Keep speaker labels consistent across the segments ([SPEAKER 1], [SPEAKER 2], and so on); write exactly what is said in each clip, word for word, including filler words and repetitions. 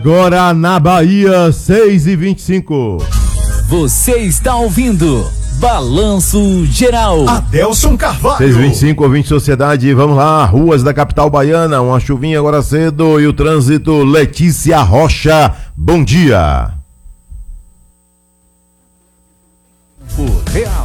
[SPEAKER 1] Agora na Bahia, seis e vinte e cinco.
[SPEAKER 2] Você está ouvindo Balanço Geral.
[SPEAKER 3] Adelson Carvalho.
[SPEAKER 1] seis e vinte e cinco, ouvinte Sociedade, vamos lá, ruas da capital baiana, uma chuvinha agora cedo e o trânsito. Letícia Rocha, bom dia.
[SPEAKER 2] O Real.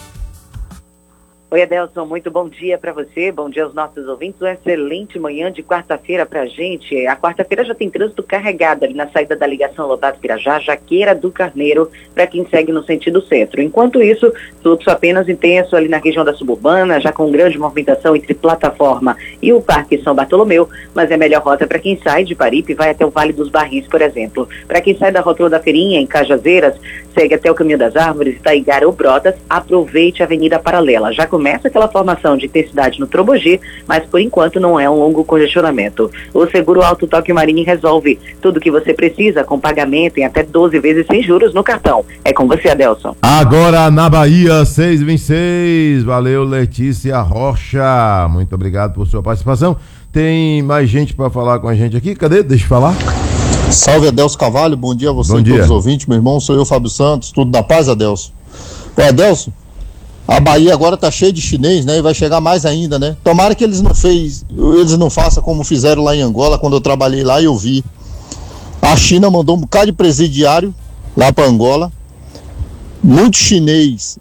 [SPEAKER 4] Oi, Adelson, muito bom dia para você, bom dia aos nossos ouvintes, uma excelente manhã de quarta-feira pra gente. A quarta-feira já tem trânsito carregado ali na saída da ligação Lobato-Pirajá, Jaqueira do Carneiro, para quem segue no sentido centro. Enquanto isso, fluxo apenas intenso ali na região da suburbana, já com grande movimentação entre plataforma e o Parque São Bartolomeu, mas é a melhor rota para quem sai de Paripe e vai até o Vale dos Barris, por exemplo. Para quem sai da Rótula da Feirinha, em Cajazeiras, segue até o Caminho das Árvores, Itaigara ou Brotas, aproveite a Avenida Paralela. Já começa aquela formação de intensidade no Trobogi, mas por enquanto não é um longo congestionamento. O Seguro Alto Toque Marini resolve tudo o que você precisa com pagamento em até doze vezes sem juros no cartão. É com você, Adelson.
[SPEAKER 1] Agora na Bahia, seis e vinte e seis. Valeu, Letícia Rocha. Muito obrigado por sua participação. Tem mais gente para falar com a gente aqui. Cadê? Deixa eu falar.
[SPEAKER 5] Salve, Adelson Carvalho, bom dia a você
[SPEAKER 1] bom
[SPEAKER 5] e
[SPEAKER 1] dia.
[SPEAKER 5] todos os ouvintes, meu irmão, sou eu, Fábio Santos, tudo na paz, Adelson? Pô, Adelson, a Bahia agora tá cheia de chinês, né, e vai chegar mais ainda, né, tomara que eles não fez, eles não façam como fizeram lá em Angola, quando eu trabalhei lá e eu vi, a China mandou um bocado de presidiário lá para Angola, muito chinês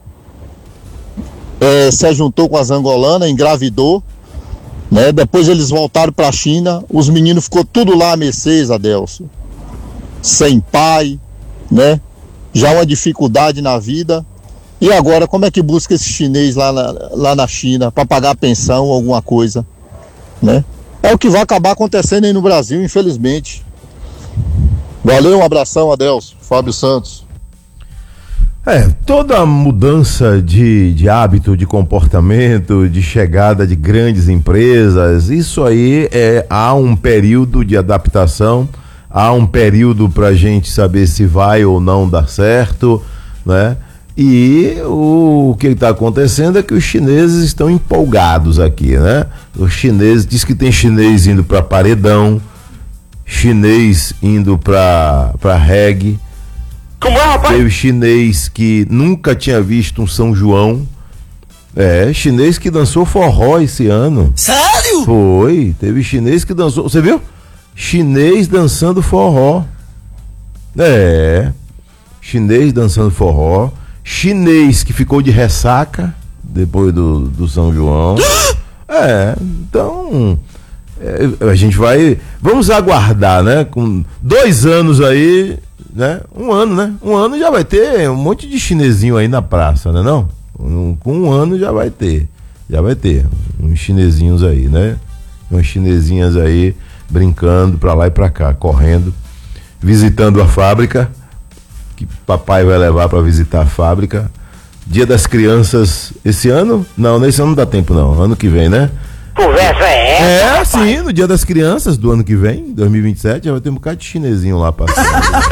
[SPEAKER 5] é, se juntou com as angolanas, engravidou, né, depois eles voltaram para a China, os meninos ficou tudo lá a mercês, Adelson, sem pai, né, já uma dificuldade na vida, e agora como é que busca esse chinês lá na, lá na China para pagar a pensão ou alguma coisa, né, é o que vai acabar acontecendo aí no Brasil, infelizmente. Valeu, um abração, Adelson, Fábio Santos.
[SPEAKER 1] É, toda mudança de, de hábito, de comportamento, de chegada de grandes empresas, isso aí é, há um período de adaptação, há um período para a gente saber se vai ou não dar certo, né? E o, o que está acontecendo é que os chineses estão empolgados aqui, né? Os chineses, diz que tem chinês indo para paredão, chinês indo para para reggae.
[SPEAKER 4] Como é, rapaz?
[SPEAKER 1] Teve chinês que nunca tinha visto um São João. É, chinês que dançou forró esse ano.
[SPEAKER 2] Sério?
[SPEAKER 1] Foi, teve chinês que dançou. Você viu? Chinês dançando forró. É, chinês dançando forró. Chinês que ficou de ressaca depois do, do São João. É, então é, a gente vai. Vamos aguardar, né? Com dois anos aí. Né? Um ano, né? Um ano já vai ter um monte de chinesinho aí na praça, né não? Um, com um ano já vai ter. Já vai ter uns chinesinhos aí, né? Umas chinesinhas aí brincando pra lá e pra cá, correndo, visitando a fábrica, que papai vai levar pra visitar a fábrica. Dia das Crianças esse ano? Não, nesse ano não dá tempo não, ano que vem, né?
[SPEAKER 4] Conversa é essa?
[SPEAKER 1] É,
[SPEAKER 4] rapaz?
[SPEAKER 1] sim, no Dia das Crianças do ano que vem, dois mil e vinte e sete, já vai ter um bocado de chinesinho lá passando.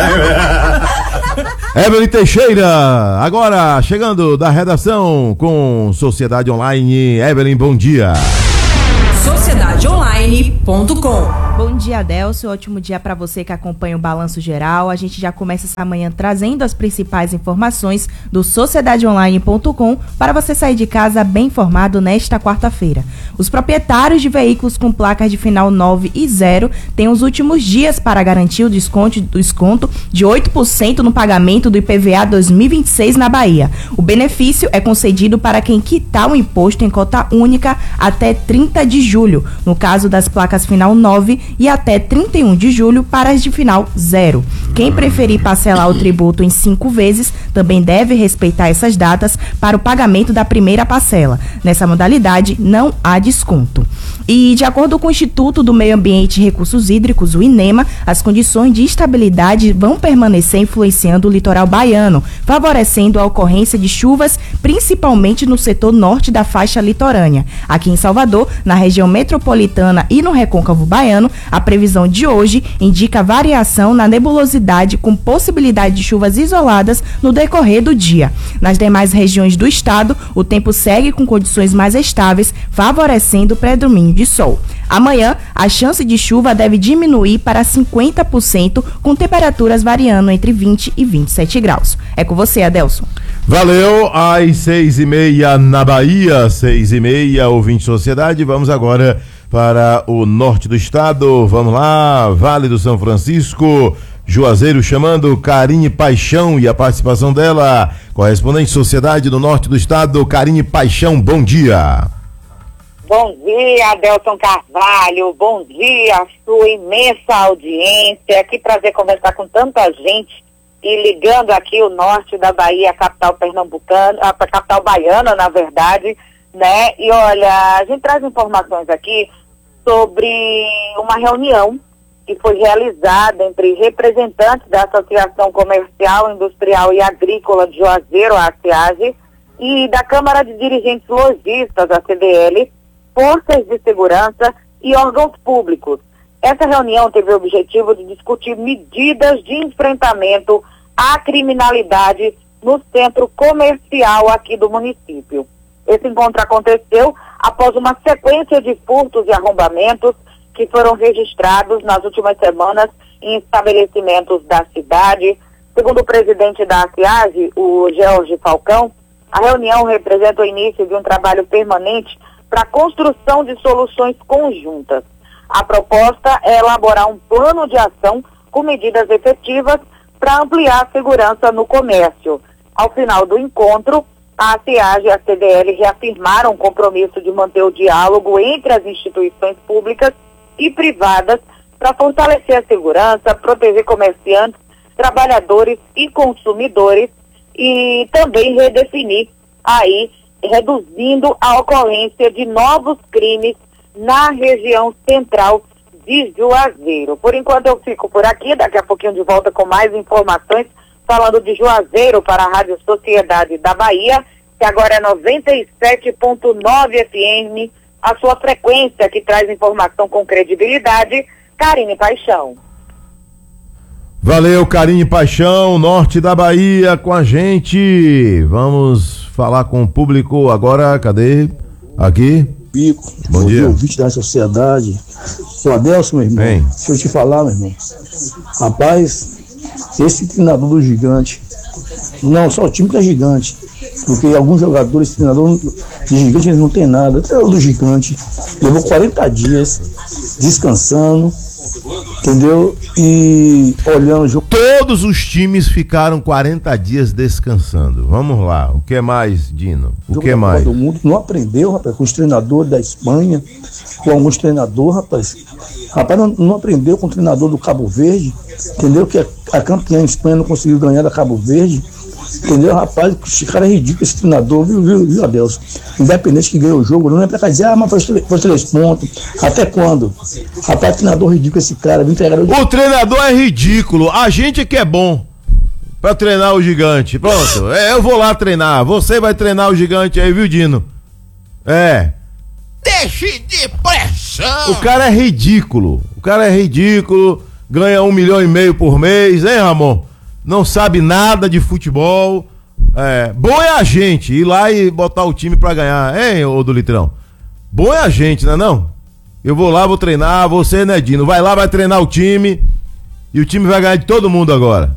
[SPEAKER 1] Evelyn Teixeira, agora chegando da redação com Sociedade Online. Evelyn, bom dia.
[SPEAKER 6] sociedade online ponto com.
[SPEAKER 7] Bom dia, Adelson. Ótimo dia para você que acompanha o Balanço Geral. A gente já começa essa manhã trazendo as principais informações do sociedade online ponto com para você sair de casa bem informado nesta quarta-feira. Os proprietários de veículos com placas de final nove e zero têm os últimos dias para garantir o desconto, desconto de oito por cento no pagamento do I P V A dois mil e vinte e seis na Bahia. O benefício é concedido para quem quitar o imposto em cota única até trinta de julho, no caso das placas final nove e até trinta e um de julho para as de final zero. Quem preferir parcelar o tributo em cinco vezes também deve respeitar essas datas para o pagamento da primeira parcela. Nessa modalidade não há desconto. E, de acordo com o Instituto do Meio Ambiente e Recursos Hídricos, o INEMA, as condições de instabilidade vão permanecer influenciando o litoral baiano, favorecendo a ocorrência de chuvas, principalmente no setor norte da faixa litorânea. Aqui em Salvador, na região metropolitana e no recôncavo baiano, a previsão de hoje indica variação na nebulosidade com possibilidade de chuvas isoladas no decorrer do dia. Nas demais regiões do estado, o tempo segue com condições mais estáveis, favorecendo o predomínio de sol. Amanhã, a chance de chuva deve diminuir para cinquenta por cento, com temperaturas variando entre vinte e vinte e sete graus. É com você, Adelson.
[SPEAKER 1] Valeu, às seis e meia na Bahia, seis e meia, ouvinte Sociedade. Vamos agora para o norte do estado. Vamos lá, Vale do São Francisco, Juazeiro chamando, Karine Paixão e a participação dela, correspondente Sociedade do norte do estado. Karine Paixão, bom dia.
[SPEAKER 3] Bom dia, Adelson Carvalho, bom dia, sua imensa audiência. Que prazer conversar com tanta gente e ligando aqui o norte da Bahia, a capital pernambucana, a capital baiana, na verdade, né? E olha, a gente traz informações aqui sobre uma reunião que foi realizada entre representantes da Associação Comercial, Industrial e Agrícola de Juazeiro, a ACIAGE, e da Câmara de Dirigentes Lojistas, a C D L, forças de segurança e órgãos públicos. Essa reunião teve o objetivo de discutir medidas de enfrentamento à criminalidade no centro comercial aqui do município. Esse encontro aconteceu após uma sequência de furtos e arrombamentos que foram registrados nas últimas semanas em estabelecimentos da cidade. Segundo o presidente da ACIAGE, o Jorge Falcão, a reunião representa o início de um trabalho permanente para a construção de soluções conjuntas. A proposta é elaborar um plano de ação com medidas efetivas para ampliar a segurança no comércio. Ao final do encontro, a ACIAGE e a C D L reafirmaram o compromisso de manter o diálogo entre as instituições públicas e privadas para fortalecer a segurança, proteger comerciantes, trabalhadores e consumidores e também redefinir aí, reduzindo a ocorrência de novos crimes na região central de Juazeiro. Por enquanto eu fico por aqui, daqui a pouquinho de volta com mais informações, falando de Juazeiro para a Rádio Sociedade da Bahia, que agora é noventa e sete ponto nove F M, a sua frequência que traz informação com credibilidade. Karine Paixão.
[SPEAKER 1] Valeu, Karine Paixão, norte da Bahia com a gente. Vamos falar com o público agora, cadê? Aqui.
[SPEAKER 8] Pico,
[SPEAKER 1] bom dia.
[SPEAKER 8] Ouvinte da sociedade. Sou Adelson, meu irmão.
[SPEAKER 1] Bem.
[SPEAKER 8] Deixa eu te falar, meu irmão. Rapaz, esse treinador do Gigante, não, só o time que é gigante. Porque alguns jogadores, treinador de Gigante, eles não tem nada. O treinador do Gigante levou quarenta dias descansando, entendeu? E olhando o jogo.
[SPEAKER 1] Todos os times ficaram quarenta dias descansando. Vamos lá. O que mais, Dino? O que mais?
[SPEAKER 8] O mundo não aprendeu, rapaz, com os treinadores da Espanha, com alguns treinadores, rapaz. Rapaz, não, não aprendeu com o treinador do Cabo Verde, entendeu? Que a, a campeã Espanha não conseguiu ganhar da Cabo Verde. Entendeu, rapaz? Esse cara é ridículo, esse treinador, viu, viu, viu, Adelson? Independente que ganhou o jogo, não é pra cá dizer, ah, mas foi, foi três pontos. Até quando? Rapaz, treinador ridículo esse cara, viu, entregar o...
[SPEAKER 1] o treinador é ridículo, a gente que é bom pra treinar o Gigante. Pronto, é, eu vou lá treinar, você vai treinar o Gigante aí, viu, Dino? É. Deixe de pressão! O cara é ridículo, o cara é ridículo, ganha um milhão e meio por mês, hein, Ramon? Não sabe nada de futebol. É, bom é a gente ir lá e botar o time pra ganhar, hein, ô do Litrão? Bom é a gente, não é não? Eu vou lá, vou treinar, você, né, Dino? Vai lá, vai treinar o time e o time vai ganhar de todo mundo agora.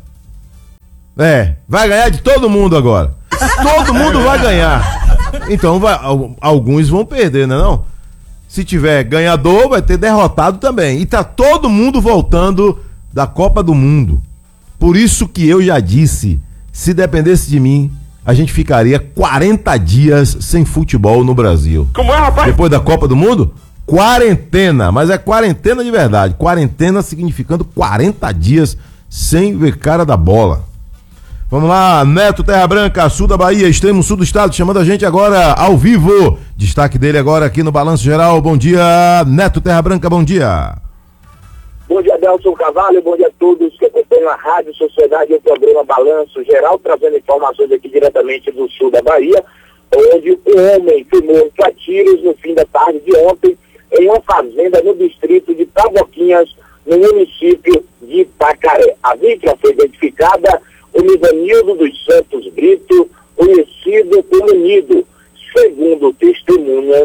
[SPEAKER 1] É, vai ganhar de todo mundo agora. Todo mundo vai ganhar. Então vai, alguns vão perder, não é não? Se tiver ganhador, vai ter derrotado também. E tá todo mundo voltando da Copa do Mundo. Por isso que eu já disse, se dependesse de mim, a gente ficaria quarenta dias sem futebol no Brasil.
[SPEAKER 9] Como é, rapaz?
[SPEAKER 1] Depois da Copa do Mundo, quarentena, mas é quarentena de verdade. Quarentena significando quarenta dias sem ver cara da bola. Vamos lá, Neto Terra Branca, sul da Bahia, extremo sul do estado, chamando a gente agora ao vivo. Destaque dele agora aqui no Balanço Geral. Bom dia, Neto Terra Branca, bom dia.
[SPEAKER 9] Bom dia, Adelson Carvalho, bom dia a todos que acompanham a Rádio Sociedade e o programa Balanço Geral, trazendo informações aqui diretamente do sul da Bahia, onde um homem foi morto a tiros no fim da tarde de ontem em uma fazenda no distrito de Taboquinhas, no município de Itacaré. A vítima foi identificada como Ivanildo dos Santos Brito, conhecido como Nido. Segundo testemunhas,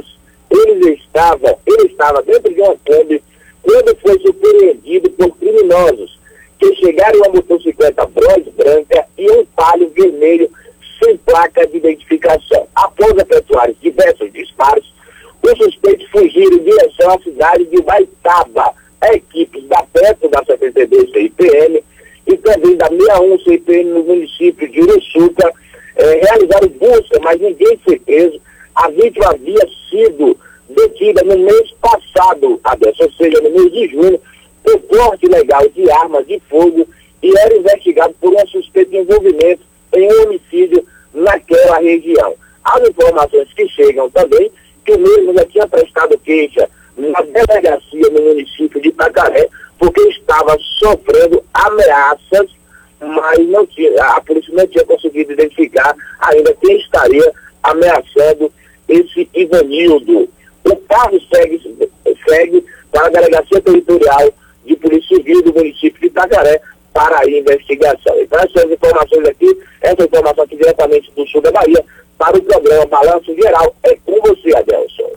[SPEAKER 9] Ele estava, ele estava dentro de uma Kombi quando foi surpreendido por criminosos que chegaram em uma motocicleta bronze branca e um Palio vermelho sem placa de identificação. Após efetuar diversos disparos, os suspeitos fugiram em direção à cidade de Baitaba. Equipes da Petro, da setenta e dois C I P M e também da sessenta e um C I P M no município de Uruçuca eh, realizaram busca, mas ninguém foi preso. A vítima havia sido detida no mês passado, Adelson, ou seja, no mês de junho, por porte ilegal de armas de fogo e era investigado por um suspeito de envolvimento em um homicídio naquela região. As informações que chegam também que o mesmo já tinha prestado queixa na delegacia no município de Itacaré, porque estava sofrendo ameaças, mas não tinha, a polícia não tinha conseguido identificar ainda quem estaria ameaçando esse Ivanildo. O caso segue, segue para a Delegacia Territorial de Polícia Civil do município de Itacaré para a investigação. Então, essas informações aqui, essa informação aqui diretamente do sul da Bahia, para o programa Balanço Geral, é com você, Adelson.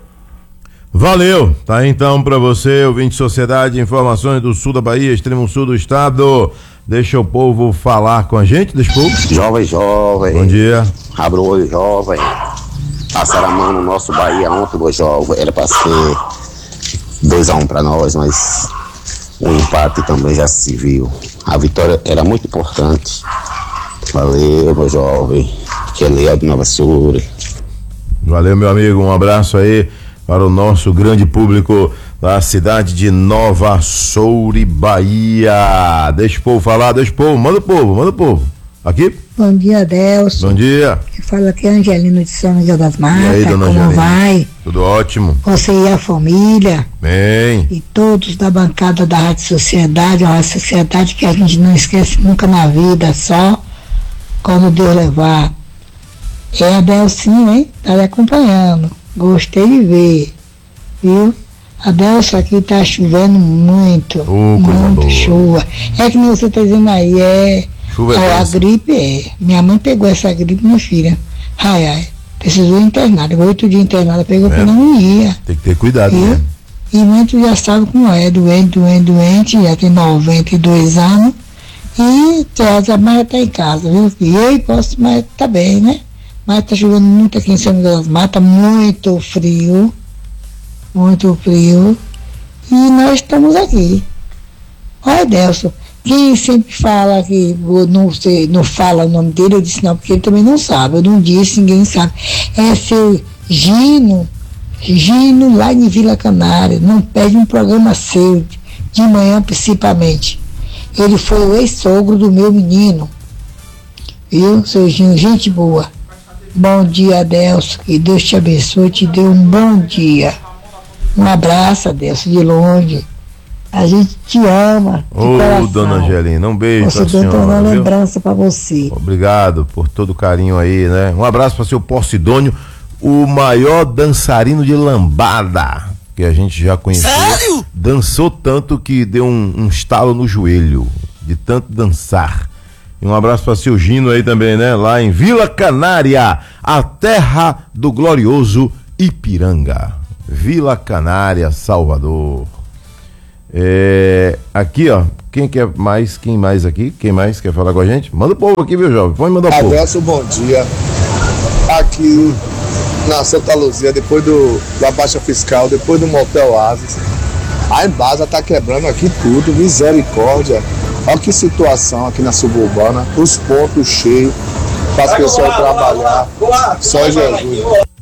[SPEAKER 1] Valeu, tá aí então para você, ouvinte Sociedade, informações do sul da Bahia, extremo sul do estado. Deixa o povo falar com a gente, deixa o povo.
[SPEAKER 10] Jovem, jovem.
[SPEAKER 1] Bom dia.
[SPEAKER 10] Abra o olho, jovem. Passaram a mão no nosso Bahia ontem, meu jovem. Era pra ser dois a um pra nós, mas o empate também já se viu. A vitória era muito importante. Valeu, meu jovem. Que é Leal de Nova Soura.
[SPEAKER 1] Valeu, meu amigo, um abraço aí para o nosso grande público da cidade de Nova Soure, Bahia. Deixa o povo falar, deixa o povo, manda o povo, manda o povo. Aqui?
[SPEAKER 11] Bom dia, Adelson.
[SPEAKER 1] Bom dia.
[SPEAKER 11] Que fala aqui é Angelino de São Miguel das Matas.
[SPEAKER 1] E aí, dona
[SPEAKER 11] como
[SPEAKER 1] Angelina?
[SPEAKER 11] vai?
[SPEAKER 1] Tudo ótimo.
[SPEAKER 11] Você e a família.
[SPEAKER 1] Bem.
[SPEAKER 11] E todos da bancada da Rádio Sociedade, uma sociedade que a gente não esquece nunca na vida, só quando Deus levar. É, Adelcinho, hein? Tá lhe acompanhando. Gostei de ver. Viu? Adelson, aqui tá chovendo muito.
[SPEAKER 1] Oh,
[SPEAKER 11] muito chuva. É que nem você tá dizendo aí, é.
[SPEAKER 1] Chuva
[SPEAKER 11] é
[SPEAKER 1] é
[SPEAKER 11] a gripe, é. Minha mãe pegou essa gripe, minha filha. Ai, ai. Precisou internar. Oito dias internada, pegou
[SPEAKER 1] É.
[SPEAKER 11] pneumonia.
[SPEAKER 1] Tem que ter cuidado,
[SPEAKER 11] Viu?
[SPEAKER 1] né?
[SPEAKER 11] E muito já sabe como é. Doente, doente, doente. Já tem noventa e dois anos. E a mãe tá em casa, viu? E eu posso, mas tá bem, né? Mas tá chovendo muito aqui em São Miguel das Matas, muito frio, muito frio, e nós estamos aqui. Olha, Delson, quem sempre fala que eu não, sei, não fala o nome dele, eu disse não, porque ele também não sabe, eu não disse, ninguém sabe. É seu Gino, Gino lá em Vila Canária, não perde um programa seu, de manhã principalmente. Ele foi o ex-sogro do meu menino, viu, seu Gino, gente boa. Bom dia, Adelson, que Deus te abençoe, te dê um bom dia. Um abraço, Adelson, de longe. A gente te ama.
[SPEAKER 1] Ô, dona Angelina, um beijo
[SPEAKER 11] você
[SPEAKER 1] pra
[SPEAKER 11] deu
[SPEAKER 1] senhora.
[SPEAKER 11] uma
[SPEAKER 1] Viu?
[SPEAKER 11] lembrança pra você.
[SPEAKER 1] Obrigado por todo o carinho aí, né? Um abraço para seu Porcidônio, o maior dançarino de lambada que a gente já conheceu.
[SPEAKER 2] Sério?
[SPEAKER 1] Dançou tanto que deu um, um estalo no joelho, de tanto dançar. E um abraço para seu Gino aí também, né? Lá em Vila Canária, a terra do glorioso Ipiranga. Vila Canária, Salvador. É, aqui, ó, quem quer mais, quem mais aqui, quem mais quer falar com a gente? Manda o povo aqui, viu, jovem? Pode mandar o povo.
[SPEAKER 12] Adelson, bom dia. Aqui na Santa Luzia, depois do, da Baixa Fiscal, depois do Motel Ases, a Embasa tá quebrando aqui tudo, misericórdia. Olha que situação aqui na suburbana, os pontos cheios, para as pessoas trabalhar, só Jesus.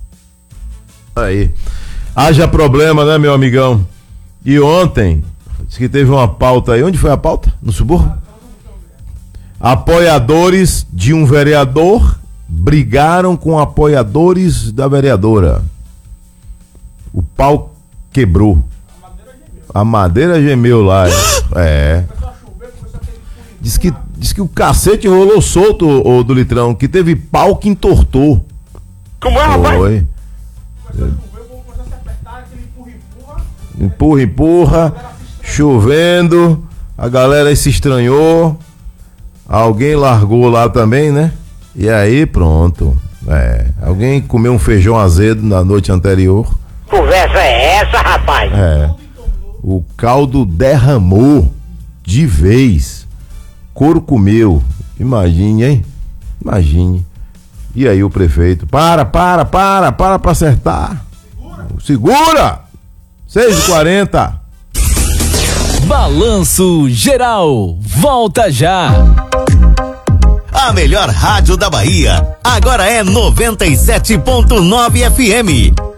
[SPEAKER 1] Aí, haja problema, né, meu amigão? E ontem, disse que teve uma pauta aí, onde foi a pauta? No subúrbio? Apoiadores de um vereador brigaram com apoiadores da vereadora. O pau quebrou. A madeira gemeu lá. É. Diz que, diz que o cacete rolou solto, o, o do litrão, que teve pau que entortou.
[SPEAKER 9] Como é, rapaz?
[SPEAKER 1] Foi. Empurra, empurra, chovendo, a galera se estranhou, alguém largou lá também, né? E aí pronto. É, alguém comeu um feijão azedo na noite anterior.
[SPEAKER 13] conversa é essa, rapaz?
[SPEAKER 1] É. O caldo derramou de vez. Couro comeu. Imagine, hein? Imagine. E aí o prefeito, para, para, para, para pra acertar. Segura! seis e quarenta.
[SPEAKER 2] Balanço Geral, volta já.
[SPEAKER 14] A melhor rádio da Bahia, agora é noventa e sete ponto nove F M.